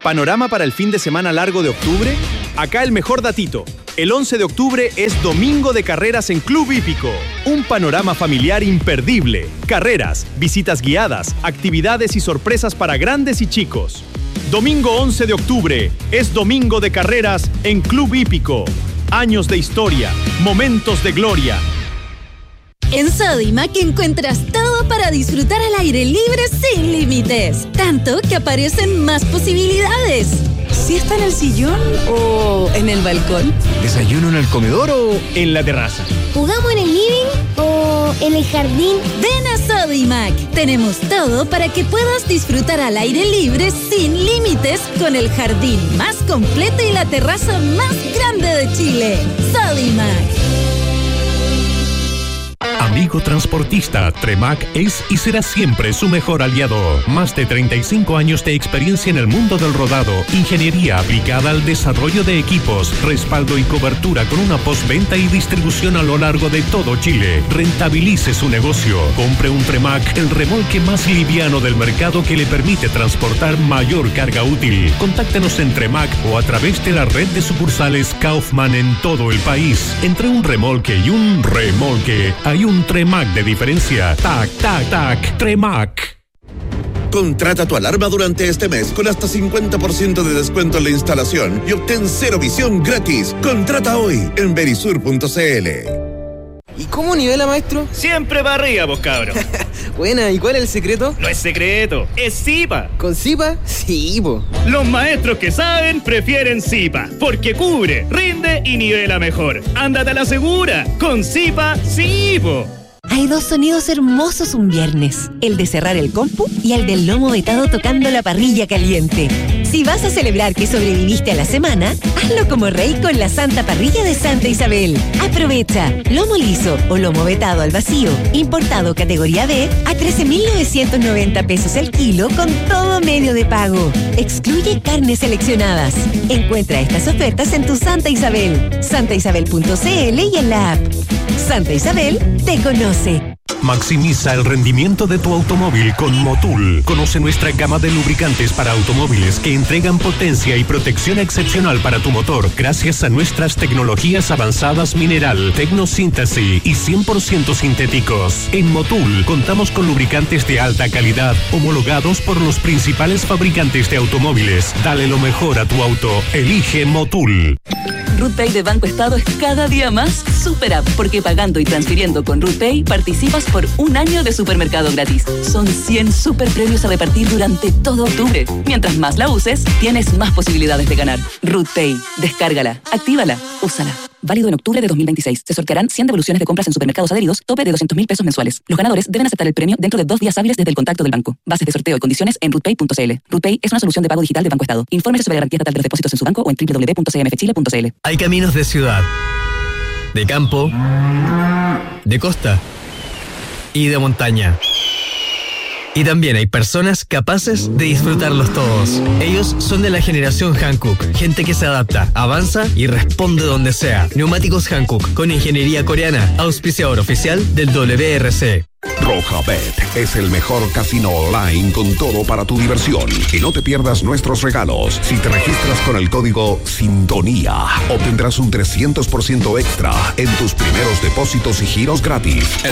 ¿Panorama para el fin de semana largo de octubre? Acá el mejor datito. El 11 de octubre es domingo de carreras en Club Hípico. Un panorama familiar imperdible. Carreras, visitas guiadas, actividades y sorpresas para grandes y chicos. Domingo 11 de octubre es domingo de carreras en Club Hípico. Años de historia, momentos de gloria. En Sodimac encuentras todo para disfrutar al aire libre sin límites. Tanto que aparecen más posibilidades. ¿Siesta en el sillón o en el balcón? ¿Desayuno en el comedor o en la terraza? ¿Jugamos en el living o en el jardín? Ven a Sodimac. Tenemos todo para que puedas disfrutar al aire libre sin límites con el jardín más completo y la terraza más grande de Chile. Sodimac. Amigo transportista, Tremac es y será siempre su mejor aliado. Más de 35 años de experiencia en el mundo del rodado, ingeniería aplicada al desarrollo de equipos, respaldo y cobertura con una postventa y distribución a lo largo de todo Chile. Rentabilice su negocio. Compre un Tremac, el remolque más liviano del mercado que le permite transportar mayor carga útil. Contáctenos en Tremac o a través de la red de sucursales Kaufman en todo el país. Entre un remolque y un remolque, hay un Tremac de diferencia. Tac, tac, tac. Tremac. Contrata tu alarma durante este mes con hasta 50% de descuento en la instalación y obtén cero visión gratis. Contrata hoy en Verisur.cl. ¿Y cómo nivela, maestro? Siempre para arriba, vos cabro. Buena, ¿y cuál es el secreto? No es secreto, es Zipa. ¿Con Zipa? Sí, po. Los maestros que saben prefieren Zipa, porque cubre, rinde y nivela mejor. Ándate a la segura, con Zipa, sí, po. Hay dos sonidos hermosos un viernes, el de cerrar el compu y el del lomo vetado tocando la parrilla caliente. Si vas a celebrar que sobreviviste a la semana, hazlo como rey con la Santa Parrilla de Santa Isabel. Aprovecha lomo liso o lomo vetado al vacío, importado categoría B, a 13.990 pesos el kilo con todo medio de pago. Excluye carnes seleccionadas. Encuentra estas ofertas en tu Santa Isabel, santaisabel.cl y en la app. Santa Isabel te conoce. Maximiza el rendimiento de tu automóvil con Motul. Conoce nuestra gama de lubricantes para automóviles que entregan potencia y protección excepcional para tu motor gracias a nuestras tecnologías avanzadas mineral, tecnosíntesis y 100% sintéticos. En Motul contamos con lubricantes de alta calidad homologados por los principales fabricantes de automóviles. Dale lo mejor a tu auto. Elige Motul. RootPay de Banco Estado es cada día más Super App, porque pagando y transfiriendo con RootPay participas por un año de supermercado gratis. Son 100 super premios a repartir durante todo octubre. Mientras más la uses, tienes más posibilidades de ganar. RootPay, descárgala, actívala, úsala. Válido en octubre de 2026. Se sortearán 100 devoluciones de compras en supermercados adheridos, tope de 200.000 pesos mensuales. Los ganadores deben aceptar el premio dentro de 2 días hábiles desde el contacto del banco. Bases de sorteo y condiciones en rootpay.cl. RootPay es una solución de pago digital de Banco Estado. Infórmese sobre la garantía estatal de los depósitos en su banco o en www.cmfchile.cl. Hay caminos de ciudad, de campo, de costa y de montaña. Y también hay personas capaces de disfrutarlos todos. Ellos son de la generación Hankook, gente que se adapta, avanza y responde donde sea. Neumáticos Hankook con ingeniería coreana, auspiciador oficial del WRC. Rojabet es el mejor casino online con todo para tu diversión. Y no te pierdas nuestros regalos. Si te registras con el código SINTONÍA, obtendrás un 300% extra en tus primeros depósitos y giros gratis en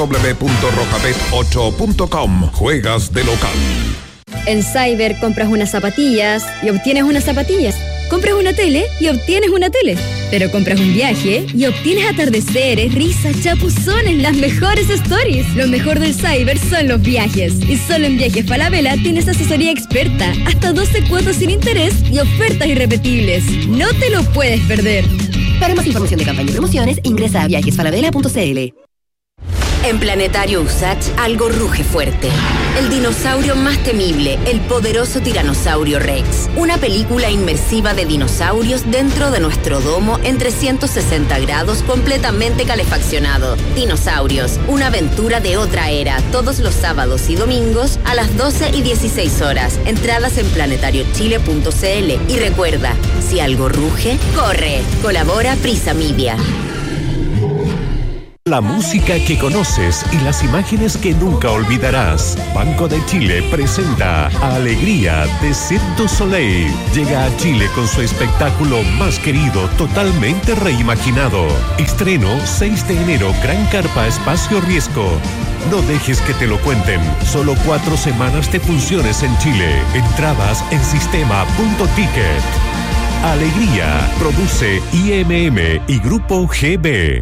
www.rojabet8.com. Juegas de local. En Cyber compras unas zapatillas y obtienes unas zapatillas. Compras una tele y obtienes una tele. Pero compras un viaje y obtienes atardeceres, risas, chapuzones, las mejores stories. Lo mejor del Cyber son los viajes. Y solo en Viajes Falabella tienes asesoría experta, hasta 12 cuotas sin interés y ofertas irrepetibles. No te lo puedes perder. Para más información de campaña y promociones, ingresa a viajesfalabella.cl. En Planetario Usach algo ruge fuerte. El dinosaurio más temible, el poderoso Tiranosaurio Rex. Una película inmersiva de dinosaurios dentro de nuestro domo en 360 grados completamente calefaccionado. Dinosaurios, una aventura de otra era, todos los sábados y domingos a las 12 y 16 horas. Entradas en planetariochile.cl. Y recuerda, si algo ruge, corre. Colabora Prisa Media. La música que conoces y las imágenes que nunca olvidarás. Banco de Chile presenta Alegría de Cirque du Soleil. Llega a Chile con su espectáculo más querido, totalmente reimaginado. Estreno 6 de enero, Gran Carpa Espacio Riesgo. No dejes que te lo cuenten. Solo 4 semanas de funciones en Chile. Entradas en sistema.ticket. Alegría produce IMM y Grupo GB.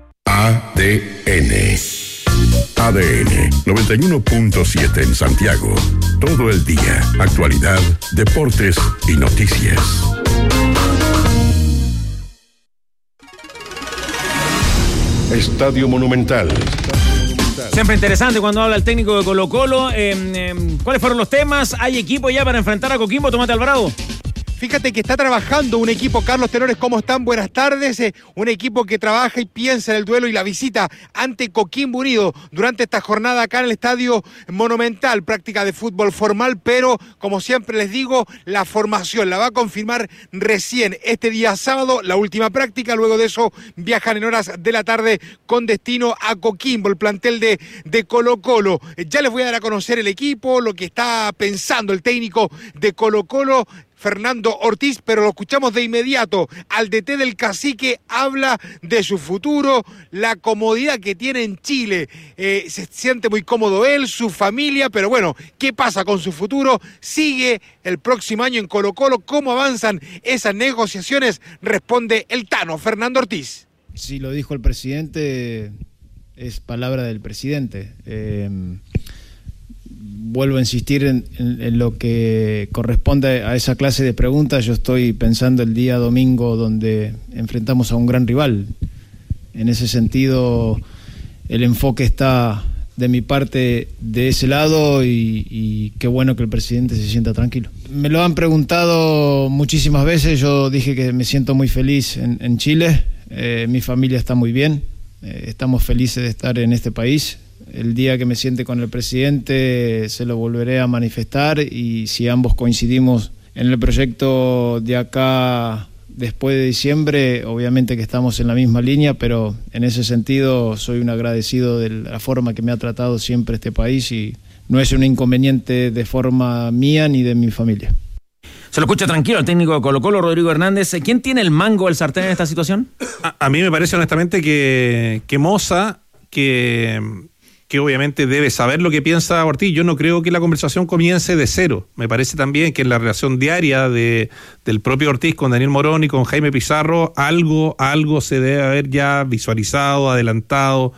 ADN 91.7 en Santiago. Todo el día. Actualidad, deportes y noticias. Estadio Monumental. Siempre interesante cuando habla el técnico de Colo-Colo. ¿Cuáles fueron los temas? ¿Hay equipo ya para enfrentar a Coquimbo, Tomate Alvarado? Fíjate que está trabajando un equipo. Carlos Tenores, ¿cómo están? Buenas tardes. Un equipo que trabaja y piensa en el duelo y la visita ante Coquimbo Unido durante esta jornada acá en el Estadio Monumental. Práctica de fútbol formal, pero como siempre les digo, la formación la va a confirmar recién este día sábado, la última práctica. Luego de eso viajan en horas de la tarde con destino a Coquimbo, el plantel de Colo-Colo. Ya les voy a dar a conocer el equipo, lo que está pensando el técnico de Colo-Colo, Fernando Ortiz, pero lo escuchamos de inmediato. Al DT del Cacique habla de su futuro, la comodidad que tiene en Chile. Se siente muy cómodo él, su familia, pero bueno, ¿qué pasa con su futuro? Sigue el próximo año en Colo-Colo. ¿Cómo avanzan esas negociaciones? Responde el Tano, Fernando Ortiz. Si lo dijo el presidente, es palabra del presidente. Vuelvo a insistir en lo que corresponde a esa clase de preguntas. Yo estoy pensando el día domingo donde enfrentamos a un gran rival. En ese sentido, el enfoque está de mi parte de ese lado y qué bueno que el presidente se sienta tranquilo. Me lo han preguntado muchísimas veces. Yo dije que me siento muy feliz en Chile. Mi familia está muy bien. Estamos felices de estar en este país. El día que me siente con el presidente se lo volveré a manifestar y si ambos coincidimos en el proyecto de acá después de diciembre, obviamente que estamos en la misma línea, pero en ese sentido soy un agradecido de la forma que me ha tratado siempre este país y no es un inconveniente de forma mía ni de mi familia. Se lo escucha tranquilo el técnico de Colo-Colo, Rodrigo Hernández. ¿Quién tiene el mango del sartén en esta situación? A mí me parece honestamente que Moza, que obviamente debe saber lo que piensa Ortiz. Yo no creo que la conversación comience de cero. Me parece también que en la relación diaria del propio Ortiz con Daniel Morón y con Jaime Pizarro, algo se debe haber ya visualizado, adelantado,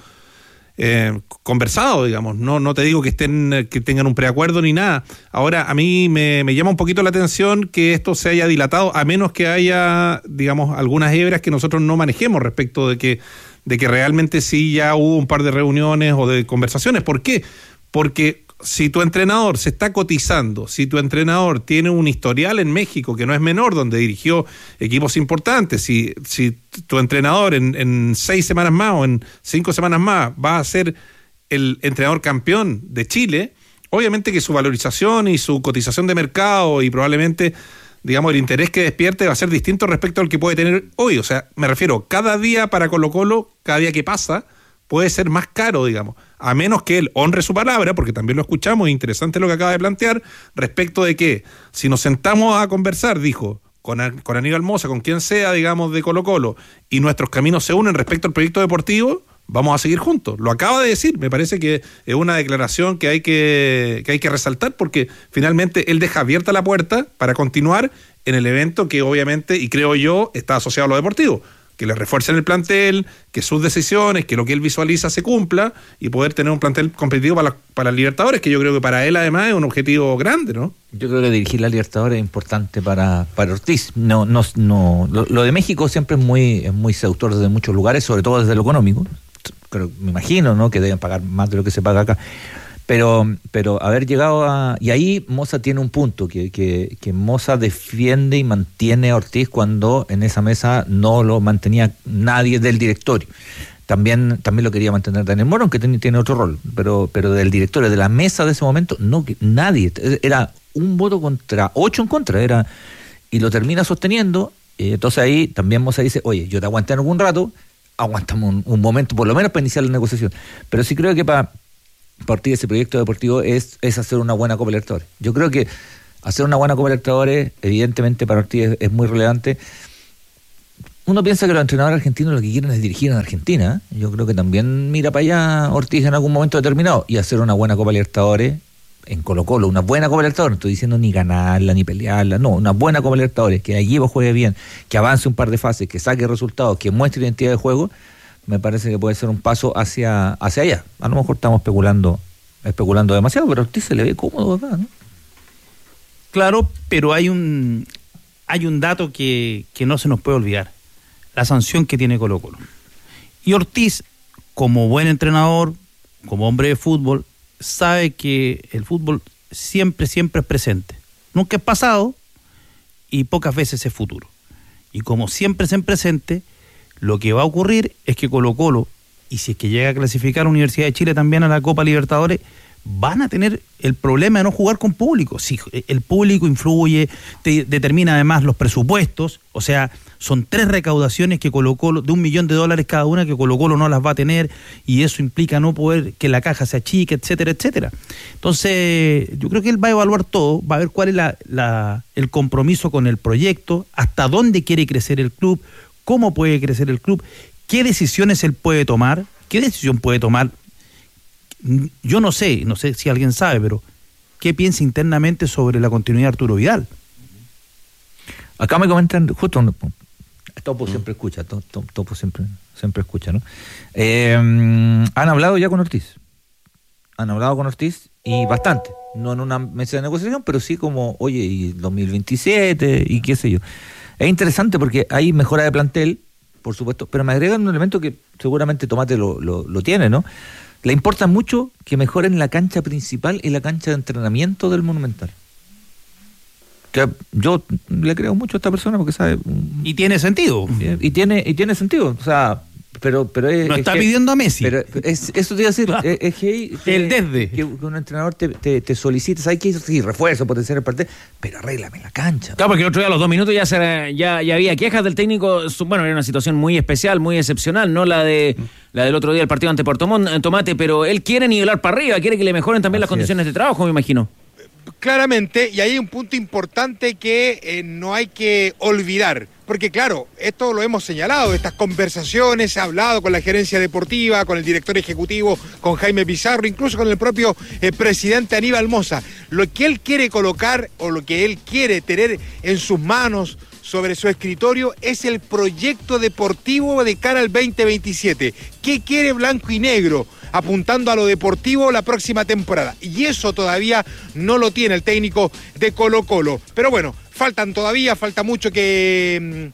conversado, digamos. No te digo que tengan un preacuerdo ni nada. Ahora, a mí me llama un poquito la atención que esto se haya dilatado, a menos que haya, digamos, algunas hebras que nosotros no manejemos respecto de que realmente sí ya hubo un par de reuniones o de conversaciones. ¿Por qué? Porque si tu entrenador se está cotizando, si tu entrenador tiene un historial en México que no es menor, donde dirigió equipos importantes, si tu entrenador en 6 semanas más o en 5 semanas más va a ser el entrenador campeón de Chile, obviamente que su valorización y su cotización de mercado y probablemente, digamos, el interés que despierte va a ser distinto respecto al que puede tener hoy. O sea, me refiero, cada día para Colo-Colo, cada día que pasa, puede ser más caro, digamos, a menos que él honre su palabra, porque también lo escuchamos, interesante lo que acaba de plantear, respecto de que si nos sentamos a conversar, dijo, con Aníbal Moza, con quien sea, digamos, de Colo-Colo, y nuestros caminos se unen respecto al proyecto deportivo, vamos a seguir juntos. Lo acaba de decir, me parece que es una declaración que hay que resaltar, porque finalmente él deja abierta la puerta para continuar en el evento que obviamente, y creo yo, está asociado a lo deportivo, que le refuercen el plantel, que sus decisiones, que lo que él visualiza se cumpla y poder tener un plantel competitivo para las Libertadores, que yo creo que para él además es un objetivo grande, ¿no? Yo creo que dirigir la Libertadores es importante para Ortiz. No, lo de México siempre es muy seductor desde muchos lugares, sobre todo desde lo económico. Creo, me imagino, ¿no?, que deben pagar más de lo que se paga acá. Pero haber llegado a... Y ahí Moza tiene un punto, que Moza defiende y mantiene a Ortiz cuando en esa mesa no lo mantenía nadie del directorio. También lo quería mantener Daniel Morón, que tiene otro rol, pero del directorio, de la mesa de ese momento, no, nadie. Era un voto contra 8 en contra, y lo termina sosteniendo. Entonces ahí también Moza dice, oye, yo te aguanté en algún rato, aguantamos un momento, por lo menos para iniciar la negociación. Pero sí creo que para partir de ese proyecto deportivo es hacer una buena Copa Libertadores. Yo creo que hacer una buena Copa Libertadores, evidentemente para Ortiz es muy relevante. Uno piensa que los entrenadores argentinos lo que quieren es dirigir en Argentina. Yo creo que también mira para allá Ortiz en algún momento determinado y hacer una buena Copa Libertadores en Colo-Colo, una buena Copa Libertadores. No estoy diciendo ni ganarla, ni pelearla, no, una buena Copa Libertadores, que el equipo juegue bien, que avance un par de fases, que saque resultados, que muestre identidad de juego, me parece que puede ser un paso hacia allá. A lo mejor estamos especulando demasiado, pero a Ortiz se le ve cómodo acá, ¿no? Claro, pero hay un dato que no se nos puede olvidar. La sanción que tiene Colo-Colo. Y Ortiz, como buen entrenador, como hombre de fútbol, sabe que el fútbol siempre es presente. Nunca es pasado y pocas veces es futuro. Y como siempre es en presente, lo que va a ocurrir es que Colo-Colo, y si es que llega a clasificar a Universidad de Chile también a la Copa Libertadores, van a tener el problema de no jugar con público. Si el público influye, determina además los presupuestos, o sea, son 3 recaudaciones que Colo-Colo, de $1 millón cada una, que Colo-Colo no las va a tener, y eso implica no poder, que la caja se achique, etcétera, etcétera. Entonces, yo creo que él va a evaluar todo, va a ver cuál es el compromiso con el proyecto, hasta dónde quiere crecer el club, cómo puede crecer el club, qué decisiones él puede tomar, qué decisión puede tomar. Yo no sé si alguien sabe, pero ¿qué piensa internamente sobre la continuidad de Arturo Vidal? Acá me comentan, justo, Topo siempre escucha, Topo siempre escucha, ¿no? Han hablado ya con Ortiz. Han hablado con Ortiz y bastante. No en una mesa de negociación, pero sí como, oye, y 2027 y qué sé yo. Es interesante porque hay mejora de plantel, por supuesto, pero me agregan un elemento que seguramente Tomate lo tiene, ¿no? Le importa mucho que mejoren la cancha principal y la cancha de entrenamiento del Monumental. Que yo le creo mucho a esta persona porque sabe. Y tiene sentido. Y tiene sentido. O sea, pero es. No está pidiendo a Messi. Pero eso te iba a decir. Claro. Es que un entrenador te solicite, ¿sabes qué? Sí, refuerzo, potenciar el partido, pero arréglame la cancha. Claro, porque el otro día a los 2 minutos ya había quejas del técnico. Bueno, era una situación muy especial, muy excepcional, no la del otro día, el partido ante Puerto Montt, Tomate, pero él quiere nivelar para arriba, quiere que le mejoren también las condiciones de trabajo, me imagino. Claramente, y ahí hay un punto importante que no hay que olvidar, porque claro, esto lo hemos señalado, estas conversaciones, se ha hablado con la gerencia deportiva, con el director ejecutivo, con Jaime Pizarro, incluso con el propio presidente Aníbal Mosa. Lo que él quiere colocar o lo que él quiere tener en sus manos sobre su escritorio es el proyecto deportivo de cara al 2027. ¿Qué quiere Blanco y Negro? Apuntando a lo deportivo la próxima temporada. Y eso todavía no lo tiene el técnico de Colo-Colo. Pero bueno, falta mucho que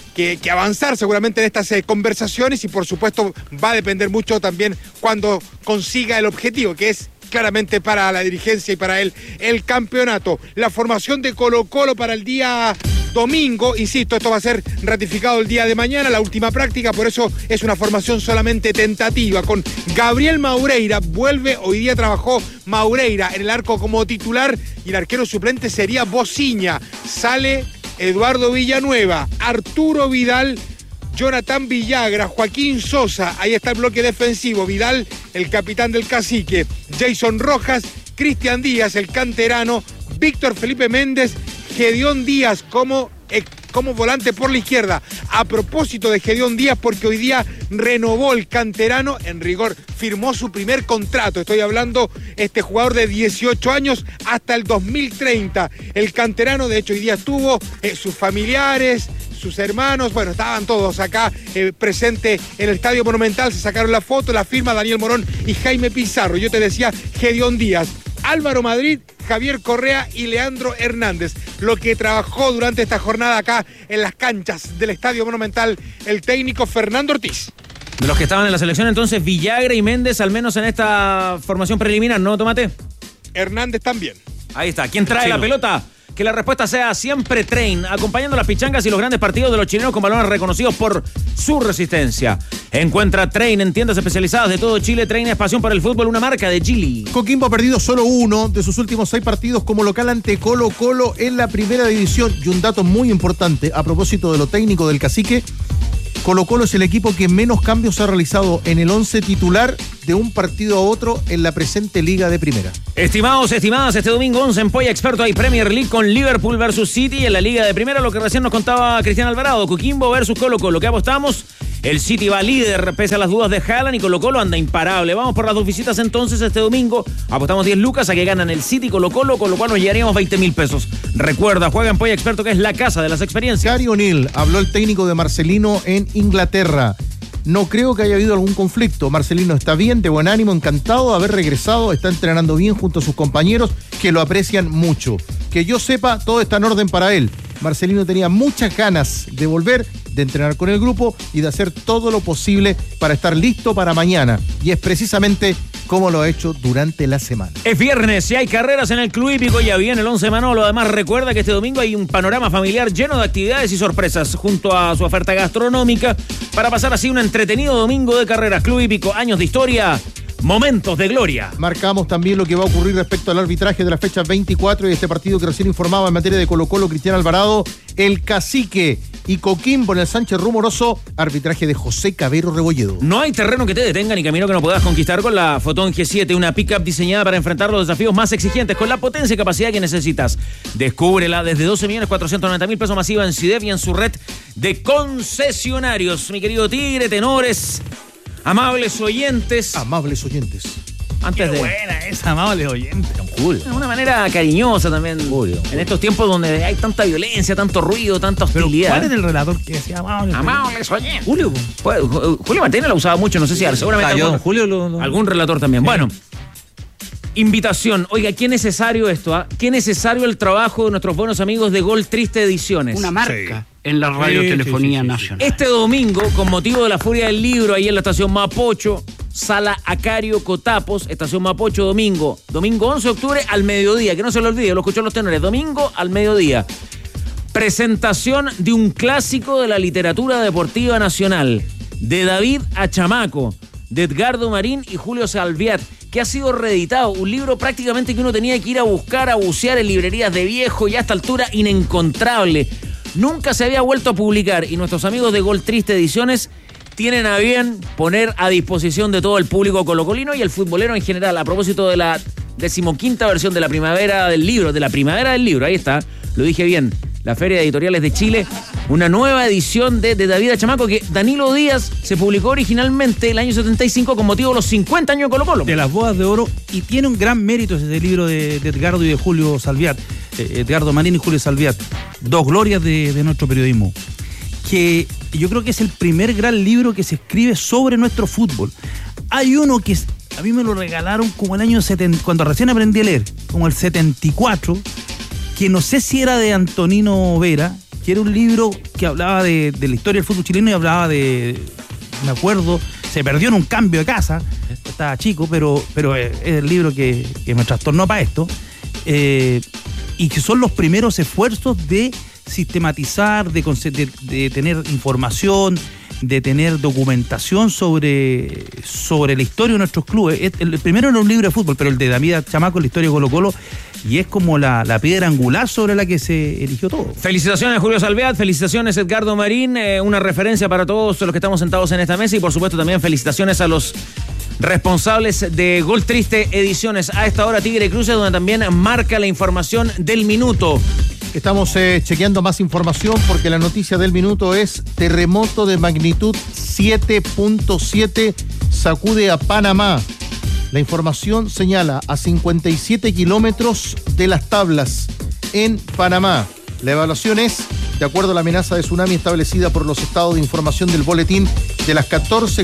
avanzar seguramente en estas conversaciones y por supuesto va a depender mucho también cuando consiga el objetivo, que es claramente para la dirigencia y para él el campeonato. La formación de Colo-Colo para el día domingo, insisto, esto va a ser ratificado el día de mañana, la última práctica, por eso es una formación solamente tentativa, con Gabriel Maureira, hoy día trabajó Maureira en el arco como titular y el arquero suplente sería Bociña, sale Eduardo Villanueva, Arturo Vidal, Jonathan Villagra, Joaquín Sosa, ahí está el bloque defensivo, Vidal, el capitán del Cacique, Jason Rojas, Cristian Díaz, el canterano, Víctor Felipe Méndez, Gedeón Díaz como volante por la izquierda. A propósito de Gedeón Díaz, porque hoy día renovó el canterano, en rigor firmó su primer contrato. Estoy hablando este jugador de 18 años hasta el 2030. El canterano, de hecho, hoy día estuvo sus familiares, sus hermanos, bueno, estaban todos acá presentes en el Estadio Monumental, se sacaron la foto, la firma Daniel Morón y Jaime Pizarro. Yo te decía Gedeón Díaz, Álvaro Madrid, Javier Correa y Leandro Hernández, lo que trabajó durante esta jornada acá en las canchas del Estadio Monumental el técnico Fernando Ortiz. De los que estaban en la selección entonces, Villagra y Méndez, al menos en esta formación preliminar, ¿no, Tomate? Hernández también. Ahí está, ¿quién trae la pelota? Que la respuesta sea siempre Train, acompañando las pichangas y los grandes partidos de los chilenos con balones reconocidos por su resistencia. Encuentra Train en tiendas especializadas de todo Chile. Train es pasión por el fútbol, una marca de Chile. Coquimbo ha perdido solo 1 de sus últimos 6 partidos como local ante Colo-Colo en la primera división. Y un dato muy importante a propósito de lo técnico del Cacique, Colo-Colo es el equipo que menos cambios ha realizado en el 11 titular de un partido a otro en la presente Liga de Primera. Estimados, estimadas, este domingo 11 en Polla Experto hay Premier League con Liverpool versus City y en la Liga de Primera lo que recién nos contaba Cristian Alvarado, Coquimbo versus Colo-Colo. ¿Qué apostamos? El City va líder pese a las dudas de Haaland y Colo-Colo anda imparable. Vamos por las dos visitas entonces este domingo. Apostamos 10 lucas a que ganan el City y Colo-Colo, con lo cual nos llevaríamos 20.000 pesos. Recuerda, juega en Polla Experto, que es la casa de las experiencias. Gary O'Neill, habló el técnico de Marcelino en Inglaterra. No creo que haya habido algún conflicto. Marcelino está bien, de buen ánimo, encantado de haber regresado, está entrenando bien junto a sus compañeros que lo aprecian mucho. Que yo sepa, todo está en orden para él. Marcelino tenía muchas ganas de volver, de entrenar con el grupo y de hacer todo lo posible para estar listo para mañana. Y es precisamente como lo ha hecho durante la semana. Es viernes y hay carreras en el Club Hípico, ya viene el 11 Manolo. Además, recuerda que este domingo hay un panorama familiar lleno de actividades y sorpresas junto a su oferta gastronómica para pasar así un entretenido domingo de carreras. Club Hípico, años de historia, momentos de gloria. Marcamos también lo que va a ocurrir respecto al arbitraje de la fecha 24 y este partido que recién informaba en materia de Colo-Colo Cristian Alvarado. El Cacique y Coquimbo en el Sánchez Rumoroso, arbitraje de José Cabero Rebolledo. No hay terreno que te detenga ni camino que no puedas conquistar con la Fotón G7, una pick-up diseñada para enfrentar los desafíos más exigentes con la potencia y capacidad que necesitas. Descúbrela desde 12.490.000 pesos masiva en CIDEF y en su red de concesionarios. Mi querido Tigre, tenores, amables oyentes. Amables oyentes. Antes Qué buena esa, amables oyentes. De una manera cariñosa también. Julio. En estos tiempos donde hay tanta violencia, tanto ruido, tanta hostilidad. ¿Cuál es el relator que decía amables oyentes? Julio. Julio Martínez la usaba mucho, no sé si seguramente algún relator también. Bueno, invitación. Oiga, qué necesario esto, qué necesario el trabajo de nuestros buenos amigos de Gol Triste Ediciones. Una marca en la radiotelefonía nacional. Este domingo, con motivo de la Furia del Libro, ahí en la estación Mapocho, Sala Acario Cotapos, estación Mapocho, domingo 11 de octubre al mediodía, que no se lo olvide, lo escuchó los tenores, domingo al mediodía. Presentación de un clásico de la literatura deportiva nacional, de David a Chamaco, de Edgardo Marín y Julio Salviat, que ha sido reeditado, un libro prácticamente que uno tenía que ir a buscar, a bucear en librerías de viejo y a esta altura inencontrable. Nunca se había vuelto a publicar y nuestros amigos de Gol Triste Ediciones tienen a bien poner a disposición de todo el público colocolino y el futbolero en general, a propósito de la 15ª versión de la primavera del libro, ahí está, lo dije bien, la Feria de Editoriales de Chile, una nueva edición de David a Chamaco que Danilo Díaz se publicó originalmente el año 75 con motivo de los 50 años de Colo-Colo. De las bodas de oro, y tiene un gran mérito ese libro de Edgardo y de Julio Salviat, Edgardo Marín y Julio Salviat, dos glorias de nuestro periodismo, que yo creo que es el primer gran libro que se escribe sobre nuestro fútbol. Hay uno que a mí me lo regalaron como el año 70, cuando recién aprendí a leer, como el 74, que no sé si era de Antonino Vera, que era un libro que hablaba de la historia del fútbol chileno y hablaba me acuerdo, se perdió en un cambio de casa, estaba chico, pero es el libro que me trastornó para esto, y que son los primeros esfuerzos de sistematizar, de tener información, de tener documentación sobre la historia de nuestros clubes. El primero era un libro de fútbol, pero el de David Chamaco, la historia de Colo-Colo, y es como la piedra angular sobre la que se erigió todo. Felicitaciones Julio Salviat, felicitaciones Edgardo Marín, una referencia para todos los que estamos sentados en esta mesa y por supuesto también felicitaciones a los responsables de Gol Triste Ediciones. A esta hora Tigre Cruces, donde también marca la información del minuto. Estamos chequeando más información porque la noticia del minuto es terremoto de magnitud 7.7 sacude a Panamá. La información señala a 57 kilómetros de las tablas en Panamá. La evaluación es, de acuerdo a la amenaza de tsunami establecida por los estados de información del boletín, de las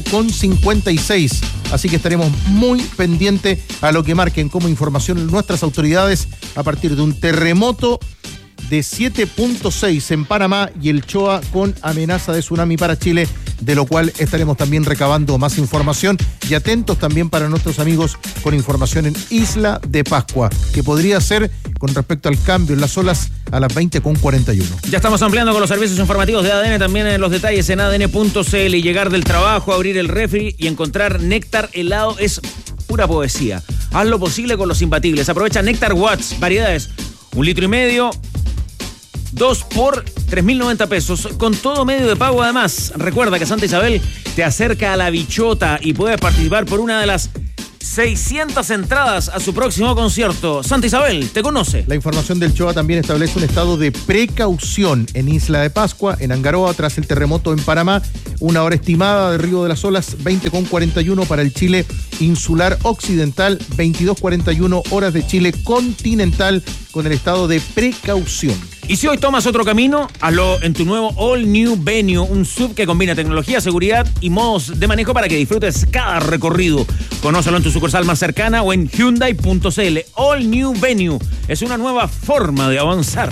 14:56. Así que estaremos muy pendientes a lo que marquen como información nuestras autoridades a partir de un terremoto de 7.6 en Panamá y el Choa con amenaza de tsunami para Chile, de lo cual estaremos también recabando más información y atentos también para nuestros amigos con información en Isla de Pascua, que podría ser con respecto al cambio en las olas a las 20:41. Ya estamos ampliando con los servicios informativos de ADN, también en los detalles en adn.cl. Y llegar del trabajo, abrir el refri y encontrar néctar helado es pura poesía. Haz lo posible con los imbatibles. Aprovecha Néctar Watts, variedades 1,5 litros, 2 por 3.090 pesos, con todo medio de pago además. Recuerda que Santa Isabel te acerca a la bichota y puedes participar por una de las 600 entradas a su próximo concierto. Santa Isabel, ¿te conoce? La información del CHOA también establece un estado de precaución en Isla de Pascua, en Angaroa, tras el terremoto en Panamá. Una hora estimada de Río de las Olas, 20:41 para el Chile insular occidental, 22:41 horas de Chile continental, con el estado de precaución. Y si hoy tomas otro camino, hazlo en tu nuevo All New Venue, un SUV que combina tecnología, seguridad y modos de manejo para que disfrutes cada recorrido. Conócelo en tu sucursal más cercana o en Hyundai.cl. All New Venue es una nueva forma de avanzar.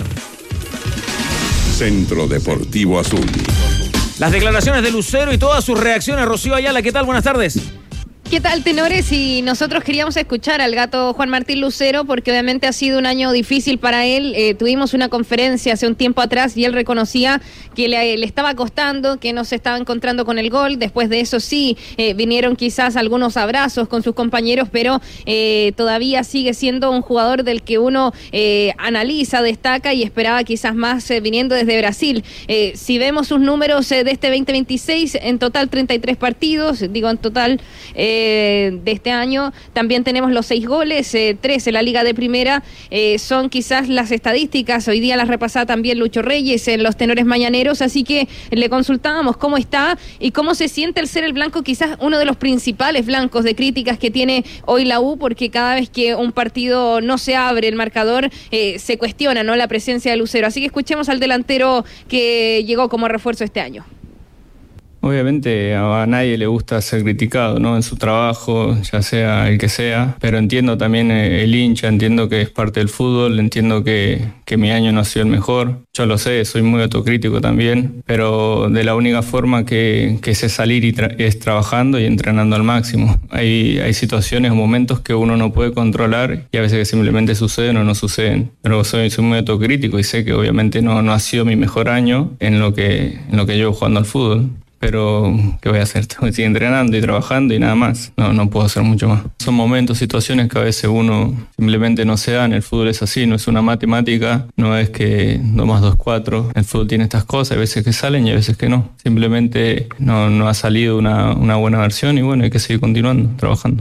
Centro Deportivo Azul. Las declaraciones de Lucero y todas sus reacciones. Rocío Ayala, ¿qué tal? Buenas tardes. ¿Qué tal, tenores? Y nosotros queríamos escuchar al gato Juan Martín Lucero porque obviamente ha sido un año difícil para él. Tuvimos una conferencia hace un tiempo atrás y él reconocía que le estaba costando, que no se estaba encontrando con el gol. Después de eso sí, vinieron quizás algunos abrazos con sus compañeros, pero todavía sigue siendo un jugador del que uno analiza, destaca y esperaba quizás más viniendo desde Brasil. Si vemos sus números de este 2026, en total 33 partidos, digo en total... de este año, también tenemos los 6 goles, 3 en la Liga de Primera, son quizás las estadísticas, hoy día las repasaba también Lucho Reyes en los tenores mañaneros, así que le consultábamos cómo está y cómo se siente el ser el blanco, quizás uno de los principales blancos de críticas que tiene hoy la U, porque cada vez que un partido no se abre el marcador, se cuestiona, ¿no?, la presencia de Lucero, así que escuchemos al delantero que llegó como refuerzo este año. Obviamente a nadie le gusta ser criticado, ¿no?, en su trabajo, ya sea el que sea, pero entiendo también el hincha, entiendo que es parte del fútbol, entiendo que mi año no ha sido el mejor, yo lo sé, soy muy autocrítico también, pero de la única forma que sé salir es trabajando y entrenando al máximo. Hay situaciones o momentos que uno no puede controlar y a veces que simplemente suceden o no suceden, pero soy muy autocrítico y sé que obviamente no ha sido mi mejor año en lo que llevo jugando al fútbol. Pero, ¿qué voy a hacer? Tengo que seguir entrenando y trabajando y nada más. No puedo hacer mucho más. Son momentos, situaciones que a veces uno simplemente no se dan. El fútbol es así, no es una matemática. No es que 2 más 2 es 4. El fútbol tiene estas cosas, hay veces que salen y hay veces que no. Simplemente no ha salido una buena versión y bueno, hay que seguir continuando, trabajando.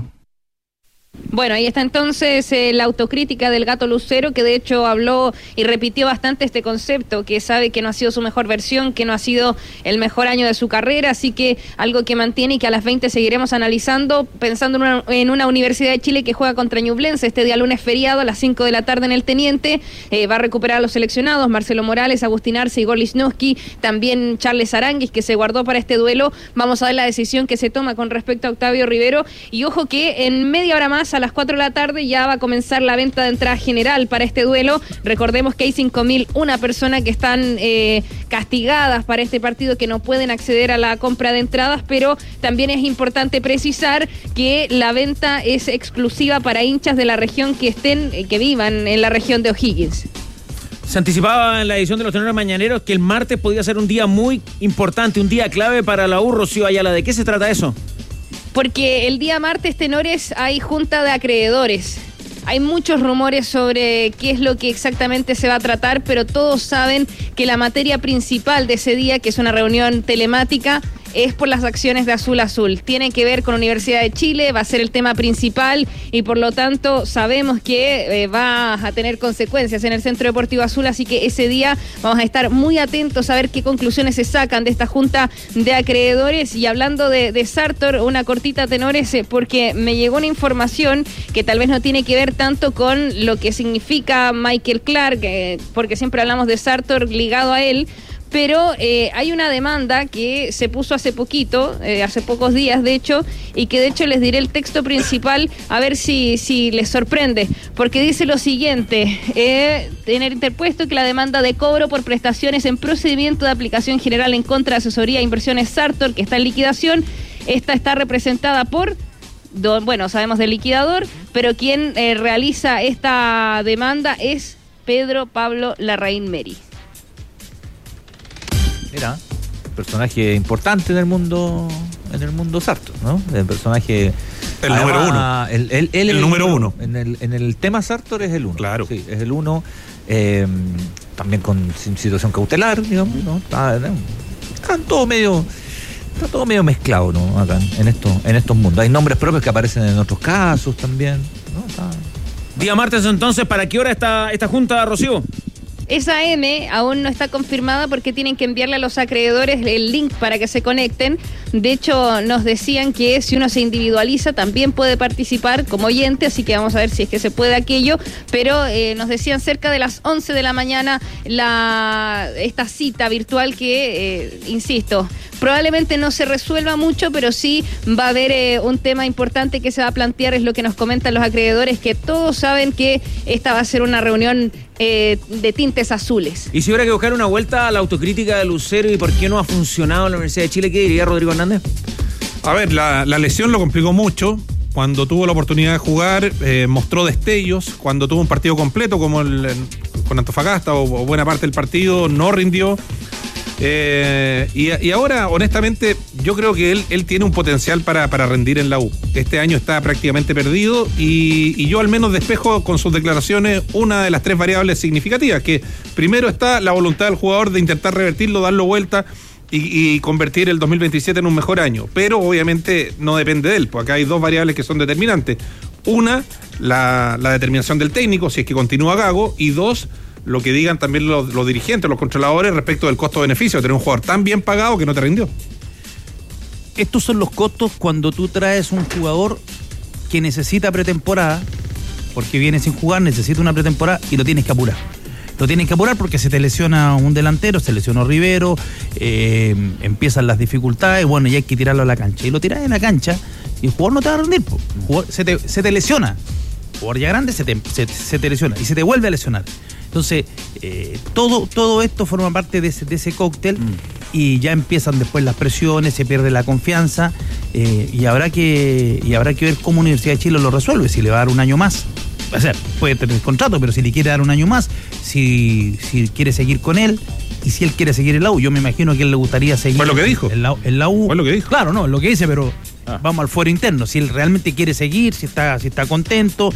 Bueno, ahí está entonces la autocrítica del gato Lucero, que de hecho habló y repitió bastante este concepto, que sabe que no ha sido su mejor versión, que no ha sido el mejor año de su carrera, así que algo que mantiene y que a las 20 seguiremos analizando, pensando en una Universidad de Chile que juega contra Ñublense este día lunes feriado a las 5 de la tarde en el Teniente. Va a recuperar a los seleccionados, Marcelo Morales, Agustín Arce, Igor Lichnowsky, también Charles Aranguis, que se guardó para este duelo. Vamos a ver la decisión que se toma con respecto a Octavio Rivero, y ojo que en media hora más, a las 4 de la tarde, ya va a comenzar la venta de entrada general para este duelo. Recordemos que hay 5.001 personas que están castigadas para este partido, que no pueden acceder a la compra de entradas, pero también es importante precisar que la venta es exclusiva para hinchas de la región que vivan en la región de O'Higgins. Se anticipaba en la edición de los tenores mañaneros que el martes podía ser un día muy importante, un día clave para la U, Rocío Ayala. ¿De qué se trata eso? Porque el día martes, tenores, hay junta de acreedores. Hay muchos rumores sobre qué es lo que exactamente se va a tratar, pero todos saben que la materia principal de ese día, que es una reunión telemática, es por las acciones de Azul Azul. Tiene que ver con Universidad de Chile, va a ser el tema principal y por lo tanto sabemos que va a tener consecuencias en el Centro Deportivo Azul, así que ese día vamos a estar muy atentos a ver qué conclusiones se sacan de esta junta de acreedores. Y hablando de Sartor, una cortita, tenores, porque me llegó una información que tal vez no tiene que ver tanto con lo que significa Michael Clark, porque siempre hablamos de Sartor ligado a él, pero hay una demanda que se puso hace poquito, hace pocos días de hecho, y que de hecho les diré el texto principal a ver si les sorprende, porque dice lo siguiente: tener interpuesto que la demanda de cobro por prestaciones en procedimiento de aplicación general en contra de Asesoría e Inversiones Sartor, que está en liquidación, esta está representada por... Bueno, sabemos del liquidador, pero quien realiza esta demanda es Pedro Pablo Larraín Meri. Era personaje importante en el mundo Sartor, ¿no? El personaje... El número uno. El número uno. En el tema Sartor es el uno. Claro. Sí, es el uno. también con situación cautelar, digamos, ¿no? Está todo medio mezclado, ¿no? Acá en estos mundos. Hay nombres propios que aparecen en otros casos también, ¿no? Día martes, entonces, ¿para qué hora esta junta, Rocío? Esa M aún no está confirmada porque tienen que enviarle a los acreedores el link para que se conecten. De hecho, nos decían que si uno se individualiza también puede participar como oyente, así que vamos a ver si es que se puede aquello. Pero nos decían cerca de las 11 de la mañana esta cita virtual que, insisto, probablemente no se resuelva mucho, pero sí va a haber un tema importante que se va a plantear, es lo que nos comentan los acreedores, que todos saben que esta va a ser una reunión de tintes azules. Y si hubiera que buscar una vuelta a la autocrítica de Lucero y por qué no ha funcionado en la Universidad de Chile, ¿qué diría Rodrigo Hernández? A ver, la lesión lo complicó mucho. Cuando tuvo la oportunidad de jugar, mostró destellos. Cuando tuvo un partido completo, como con Antofagasta o buena parte del partido, no rindió. Y ahora, honestamente, yo creo que él tiene un potencial para rendir en la U. Este año está prácticamente perdido y yo al menos despejo con sus declaraciones una de las 3 variables significativas, que primero está la voluntad del jugador de intentar revertirlo, darlo vuelta y convertir el 2027 en un mejor año. Pero obviamente no depende de él, porque acá hay 2 variables que son determinantes. Una, la determinación del técnico, si es que continúa Gago, y 2, lo que digan también los dirigentes, los controladores respecto del costo-beneficio de tener un jugador tan bien pagado que no te rindió. Estos son los costos cuando tú traes un jugador que necesita pretemporada, porque viene sin jugar, necesita una pretemporada y lo tienes que apurar. Lo tienes que apurar porque se te lesiona un delantero, se lesionó Rivero, empiezan las dificultades, bueno, y hay que tirarlo a la cancha. Y lo tiras en la cancha y el jugador no te va a rendir, se te lesiona. El jugador ya grande se te lesiona y se te vuelve a lesionar. Entonces, todo esto forma parte de ese cóctel y ya empiezan después las presiones, se pierde la confianza y habrá que ver cómo Universidad de Chile lo resuelve, si le va a dar un año más. O sea, puede tener contrato, pero si le quiere dar un año más, si quiere seguir con él y si él quiere seguir en la U, yo me imagino que él le gustaría seguir. Fue lo que dijo. En la U. Fue lo que dijo. Claro, no, lo que dice, pero vamos al fuero interno. Si él realmente quiere seguir, si está contento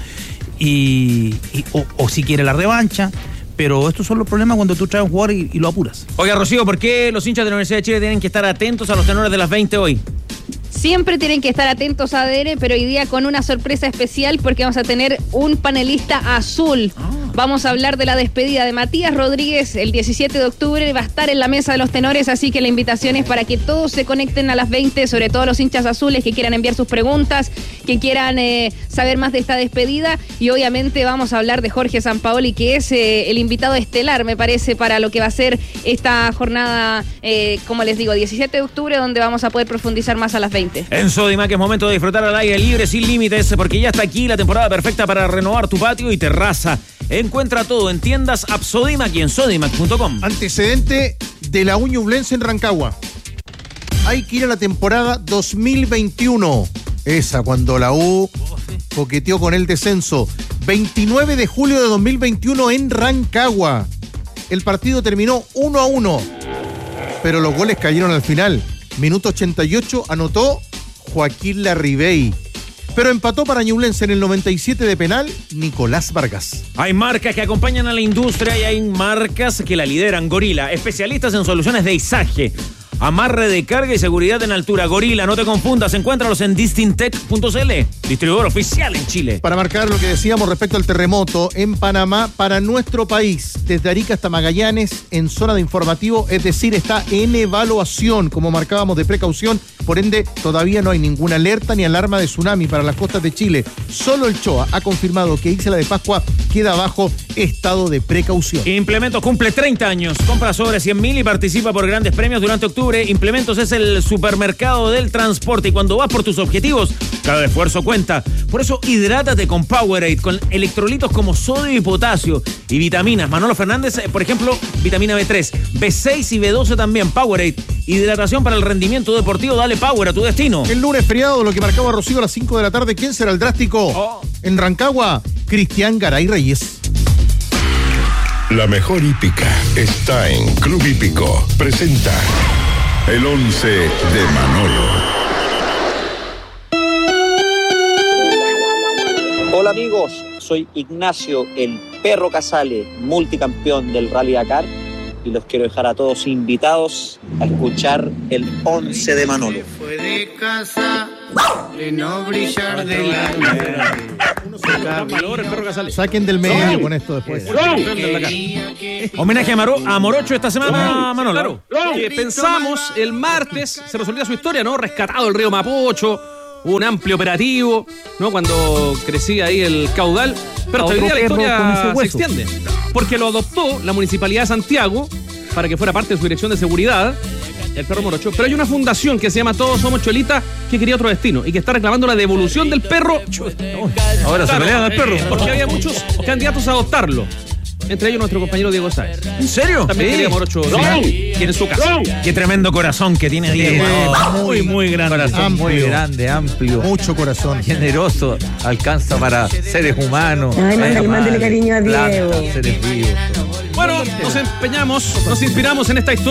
o si quiere la revancha. Pero estos son los problemas cuando tú traes un jugador y lo apuras. Oiga, Rocío, ¿por qué los hinchas de la Universidad de Chile tienen que estar atentos a los tenores de las 20 hoy? Siempre tienen que estar atentos a ADN, pero hoy día con una sorpresa especial porque vamos a tener un panelista azul. Vamos a hablar de la despedida de Matías Rodríguez el 17 de octubre. Va a estar en la mesa de los tenores, así que la invitación es para que todos se conecten a las 20, sobre todo los hinchas azules que quieran enviar sus preguntas, que quieran saber más de esta despedida. Y obviamente vamos a hablar de Jorge Sampaoli, que es el invitado estelar, me parece, para lo que va a ser esta jornada, como les digo, 17 de octubre, donde vamos a poder profundizar más a las 20. En Sodimac es momento de disfrutar al aire libre sin límites, porque ya está aquí la temporada perfecta para renovar tu patio y terraza. Encuentra todo en tiendas App Sodimac y en sodimac.com. Antecedente de la U Ñublense en Rancagua. Hay que ir a la temporada 2021. Esa, cuando la U coqueteó con el descenso. 29 de julio de 2021 en Rancagua. El partido terminó 1-1, pero los goles cayeron al final. Minuto 88 anotó Joaquín Larribey. Pero empató para Ñublense en el 97 de penal Nicolás Vargas. Hay marcas que acompañan a la industria y hay marcas que la lideran. Gorila, especialistas en soluciones de izaje, amarre de carga y seguridad en altura. Gorila, no te confundas, encuéntralos en distintec.cl, distribuidor oficial en Chile. Para marcar lo que decíamos respecto al terremoto en Panamá, para nuestro país, desde Arica hasta Magallanes, en zona de informativo, es decir, está en evaluación, como marcábamos, de precaución. Por ende, todavía no hay ninguna alerta ni alarma de tsunami para las costas de Chile. Solo el CHOA ha confirmado que Isla de Pascua queda bajo estado de precaución. Implementos cumple 30 años. Compra sobre 100.000 y participa por grandes premios durante octubre. Implementos es el supermercado del transporte y cuando vas por tus objetivos, cada esfuerzo cuenta. Por eso, hidrátate con Powerade, con electrolitos como sodio y potasio y vitaminas. Manolo Fernández, por ejemplo, vitamina B3, B6 y B12 también. Powerade, hidratación para el rendimiento deportivo. Dale power a tu destino. El lunes feriado, lo que marcaba Rocío a las 5 de la tarde. ¿Quién será el drástico? En Rancagua, Cristian Garay Reyes. La mejor hípica está en Club Hípico. Presenta el 11 de Manolo. Hola amigos, soy Ignacio, el Perro Casale, multicampeón del Rally Dakar, y los quiero dejar a todos invitados a escuchar el 11 de Manolo. Fue de casa de no brillar de la Saquen del medio con esto después. Homenaje a Morocho esta semana, Manolo. Claro, que pensamos el martes, se resolvía su historia, ¿no? Rescatado el río Mapocho, hubo un amplio operativo, ¿no? Cuando crecía ahí el caudal. Pero hasta hoy día la historia se extiende. Porque lo adoptó la Municipalidad de Santiago para que fuera parte de su dirección de seguridad, el perro Morocho. Pero hay una fundación que se llama Todos Somos Cholita que quería otro destino y que está reclamando la devolución del perro. Ahora se pelean al perro. Porque había muchos candidatos a adoptarlo. Entre ellos nuestro compañero Diego Sáez. ¿En serio? También quería Morocho tiene su casa. Qué tremendo corazón que tiene Diego. Muy grande. Corazón muy grande, amplio. Mucho corazón. Generoso. Alcanza para seres humanos. Ay, mándale cariño a Diego. Seres vivos. Bueno, nos empeñamos, nos inspiramos en esta historia.